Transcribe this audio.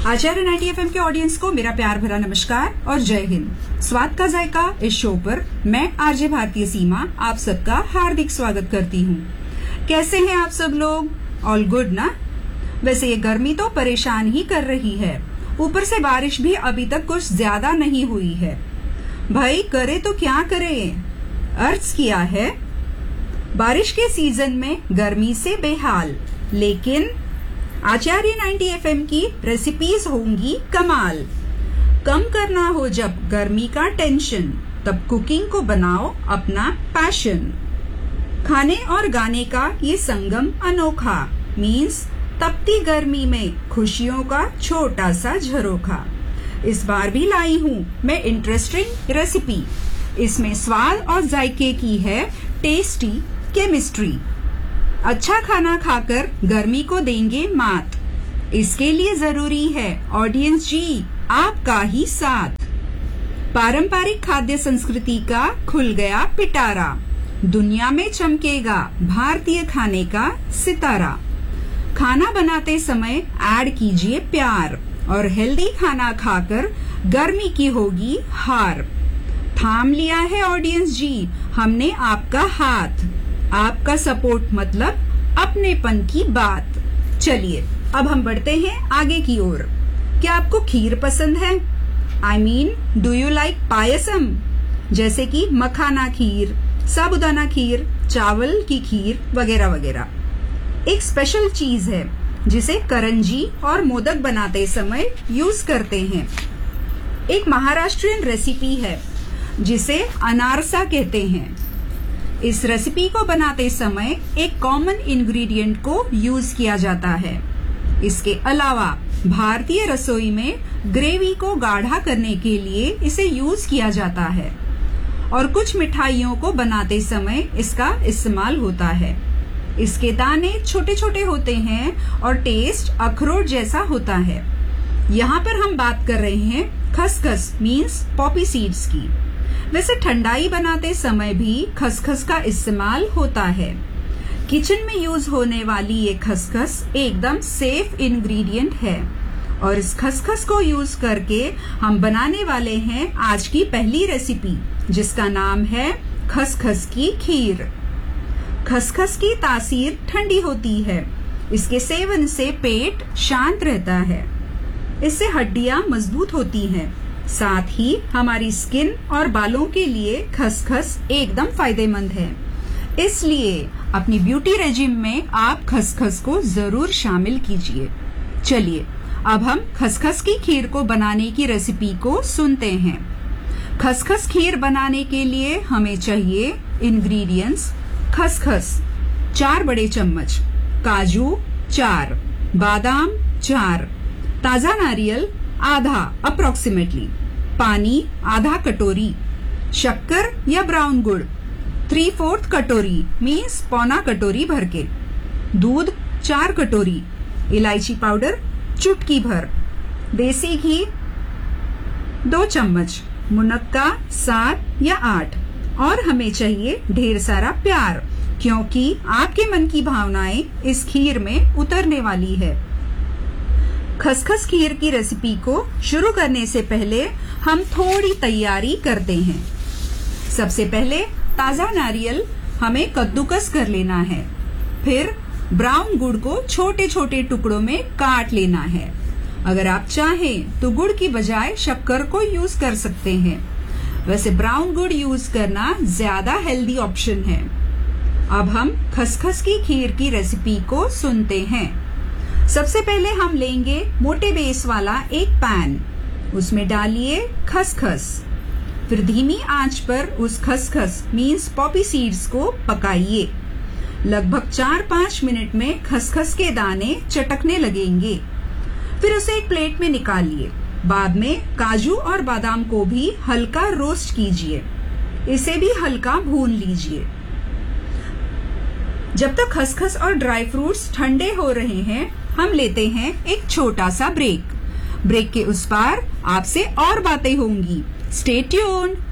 आचार्य 90 FM के audience को मेरा प्यार भरा नमस्कार और जय हिंद। स्वाद का जायका इस शो पर मैं आरजे भारतीय सीमा आप सबका हार्दिक स्वागत करती हूँ। कैसे हैं आप सब लोग? ऑल गुड ना? वैसे ये गर्मी तो परेशान ही कर रही है, ऊपर से बारिश भी अभी तक कुछ ज्यादा नहीं हुई है। भाई करे तो क्या करे? अर्ज किया है बारिश के सीजन में गर्मी से बेहाल, लेकिन आचार्य 90 FM की रेसिपीज होंगी कमाल। कम करना हो जब गर्मी का टेंशन, तब कुकिंग को बनाओ अपना पैशन। खाने और गाने का ये संगम अनोखा, मीन्स तपती गर्मी में खुशियों का छोटा सा झरोखा। इस बार भी लाई हूँ मैं इंटरेस्टिंग रेसिपी। इसमें स्वाद और जायके की है टेस्टी केमिस्ट्री। अच्छा खाना खाकर गर्मी को देंगे मात, इसके लिए जरूरी है ऑडियंस जी आपका ही साथ। पारंपरिक खाद्य संस्कृति का खुल गया पिटारा, दुनिया में चमकेगा भारतीय खाने का सितारा। खाना बनाते समय ऐड कीजिए प्यार, और हेल्दी खाना खाकर गर्मी की होगी हार। थाम लिया है ऑडियंस जी हमने आपका हाथ, आपका सपोर्ट मतलब अपनेपन की बात। चलिए अब हम बढ़ते हैं आगे की ओर। क्या आपको खीर पसंद है? I mean do you like payasam, जैसे कि मखाना खीर, साबूदाना खीर, चावल की खीर वगैरह वगैरह। एक स्पेशल चीज है जिसे करंजी और मोदक बनाते समय यूज करते हैं। एक महाराष्ट्रियन रेसिपी है जिसे अनारसा कहते हैं। इस रेसिपी को बनाते समय एक कॉमन इंग्रेडिएंट को यूज किया जाता है। इसके अलावा भारतीय रसोई में ग्रेवी को गाढ़ा करने के लिए इसे यूज किया जाता है, और कुछ मिठाइयों को बनाते समय इसका इस्तेमाल होता है। इसके दाने छोटे छोटे होते हैं और टेस्ट अखरोट जैसा होता है। यहाँ पर हम बात कर रहे हैं खसखस मीन्स पॉपी सीड्स की। वैसे ठंडाई बनाते समय भी खसखस का इस्तेमाल होता है। किचन में यूज होने वाली ये खसखस एकदम सेफ इंग्रेडिएंट है, और इस खसखस को यूज करके हम बनाने वाले हैं आज की पहली रेसिपी, जिसका नाम है खसखस की खीर। खसखस की तासीर ठंडी होती है, इसके सेवन से पेट शांत रहता है, इससे हड्डियां मजबूत होती हैं। साथ ही हमारी स्किन और बालों के लिए खसखस एकदम फायदेमंद है। इसलिए अपनी ब्यूटी रेजिम में आप खसखस को जरूर शामिल कीजिए। चलिए अब हम खसखस की खीर को बनाने की रेसिपी को सुनते हैं। खसखस खीर बनाने के लिए हमें चाहिए इंग्रेडिएंट्स: खसखस 4 बड़े चम्मच, काजू 4, बादाम 4, ताजा नारियल आधा अप्रोक्सीमेटली, पानी आधा कटोरी, शक्कर या ब्राउन गुड़ 3/4 कटोरी मीन्स पौना कटोरी भर के, दूध 4 कटोरी, इलायची पाउडर चुटकी भर, देसी घी 2 चम्मच, मुनक्का 7 या 8, और हमें चाहिए ढेर सारा प्यार, क्योंकि आपके मन की भावनाएं इस खीर में उतरने वाली है। खसखस खीर की रेसिपी को शुरू करने से पहले हम थोड़ी तैयारी करते हैं। सबसे पहले ताजा नारियल हमें कद्दूकस कर लेना है। फिर ब्राउन गुड़ को छोटे छोटे टुकड़ों में काट लेना है। अगर आप चाहें तो गुड़ की बजाय शक्कर को यूज कर सकते हैं। वैसे ब्राउन गुड़ यूज करना ज्यादा हेल्दी ऑप्शन है। अब हम खसखस की खीर की रेसिपी को सुनते हैं। सबसे पहले हम लेंगे मोटे बेस वाला एक पैन, उसमें डालिए खसखस। फिर धीमी आंच पर उस खसखस मीन्स पॉपी सीड्स को पकाइए। लगभग 4-5 मिनट में खसखस के दाने चटकने लगेंगे। फिर उसे एक प्लेट में निकालिए। बाद में काजू और बादाम को भी हल्का रोस्ट कीजिए, इसे भी हल्का भून लीजिए। जब तक खसखस और ड्राई फ्रूट्स ठंडे हो रहे हैं, हम लेते हैं एक छोटा सा ब्रेक। ब्रेक के उस पार आपसे और बातें होंगी। Stay tuned.